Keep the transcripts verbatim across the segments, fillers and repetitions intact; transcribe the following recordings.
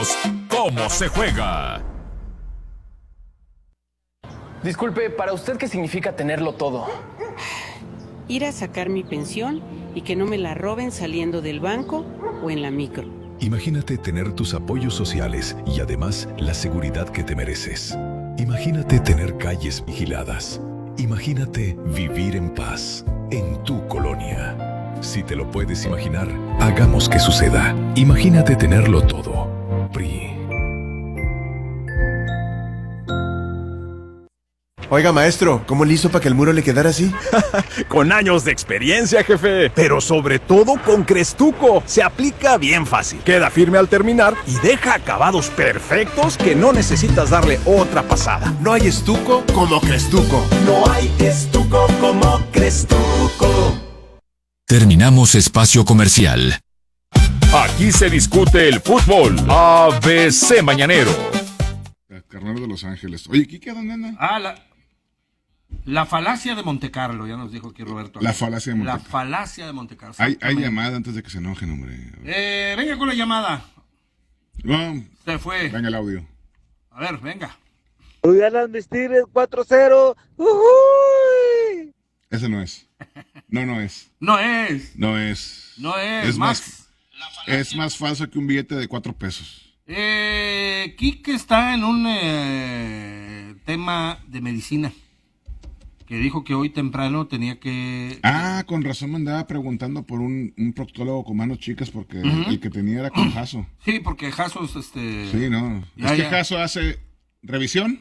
presentamos Cómo se juega. Disculpe, ¿para usted qué significa tenerlo todo? Ir a sacar mi pensión y que no me la roben saliendo del banco o en la micro. Imagínate tener tus apoyos sociales y además la seguridad que te mereces. Imagínate tener calles vigiladas. Imagínate vivir en paz en tu colonia. Si te lo puedes imaginar, hagamos que suceda. Imagínate tenerlo todo. P R I. Oiga, maestro, ¿cómo le hizo para que el muro le quedara así? Con años de experiencia, jefe. Pero sobre todo con Crestuco. Se aplica bien fácil. Queda firme al terminar y deja acabados perfectos que no necesitas darle otra pasada. No hay estuco como Crestuco. No hay estuco como Crestuco. Terminamos espacio comercial. Aquí se discute el fútbol. A B C Mañanero. Carnero de Los Ángeles. Oye, ¿Kike dónde anda? Ah, la, la falacia de Montecarlo, ya nos dijo aquí Roberto. La falacia de Montecarlo. La falacia de Montecarlo. Hay, hay llamada antes de que se enojen, hombre. Eh, venga con la llamada. No, se fue. Venga el audio. A ver, venga. Hoy ganan mis Tigres cuatro cero. ¡Ujuy! Ese no es. No, no es. No es. No es. No es, es Max. Más, es más falso que un billete de cuatro pesos. Eh, Quique está en un eh, tema de medicina. Que dijo que hoy temprano tenía que... Ah, con razón me andaba preguntando por un, un proctólogo con manos chicas porque uh-huh. el que tenía era con Jaso. Sí, porque Jaso es este... Sí, no. Ya, es que ya. Jaso hace revisión,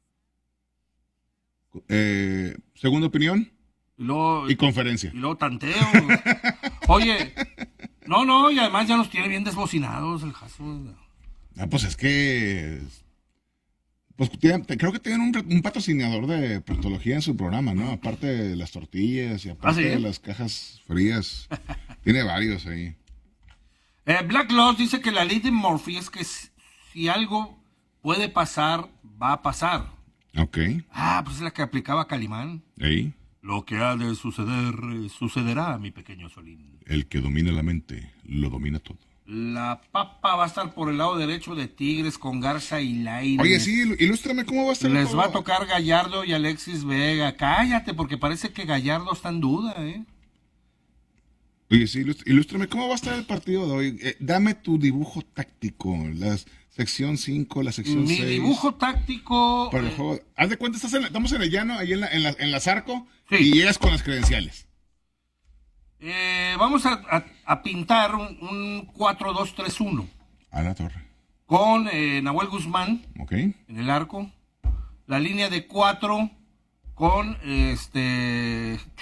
eh, segunda opinión y, luego, y conferencia. Y luego tanteo. Oye, no, no, y además ya nos tiene bien desbocinados el Jaso. Ah, pues es que... Pues tienen, creo que tienen un, un patrocinador de proctología en su programa, ¿no? Aparte de las tortillas y aparte ¿Ah, sí? de las cajas frías. Tiene varios ahí. Eh, Black Loss dice que la ley de Murphy es que si, si algo puede pasar, va a pasar. Ok. Ah, pues es la que aplicaba Calimán. Ahí. Lo que ha de suceder, sucederá, mi pequeño Solín. El que domina la mente, lo domina todo. La papa va a estar por el lado derecho de Tigres con Garza y Lainez. Oye, sí, ilústrame cómo va a estar. Les todo. va a tocar Gallardo y Alexis Vega. Cállate, porque parece que Gallardo está en duda, ¿eh? Oye, sí, ilústrame cómo va a estar el partido de hoy. Eh, dame tu dibujo táctico. La sección cinco, la sección Mi seis. Mi dibujo táctico... Para el juego. Eh, Haz de cuenta, estás en la, estamos en el llano, ahí en la, en la, en la Zarco, sí. Y llegas con las credenciales. Eh, vamos a, a, a pintar un, un cuatro dos tres uno. A la torre. Con eh, Nahuel Guzmán. Ok. En el arco. La línea de cuatro con este